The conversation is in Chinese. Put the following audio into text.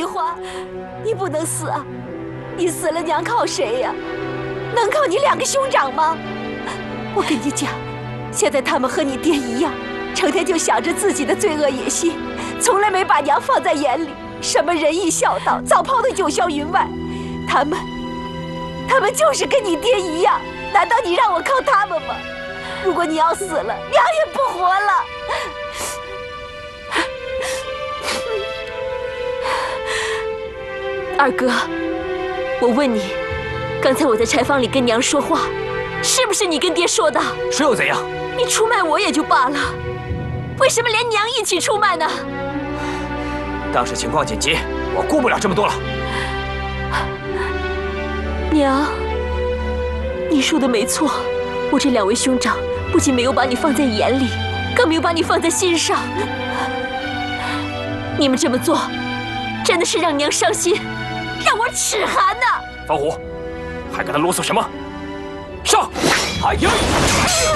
花，你不能死啊！你死了，娘靠谁呀？能靠你2个兄长吗？我跟你讲，现在他们和你爹一样，成天就想着自己的罪恶野心，从来没把娘放在眼里。什么仁义孝道，早抛得九霄云外。他们就是跟你爹一样，难道你让我靠他们吗？如果你要死了，娘也不活了。 二哥，我问你，刚才我在柴房里跟娘说话，是不是你跟爹说的？ 是又怎样？ 你出卖我也就罢了，为什么连娘一起出卖呢？ 当时情况紧急，我顾不了这么多了。 娘，你说的没错，我这2位兄长不仅没有把你放在眼里，更没有把你放在心上。你们这么做，真的是让娘伤心，让我齿寒呐！ 方虎，还跟他啰嗦什么？上！哎呀！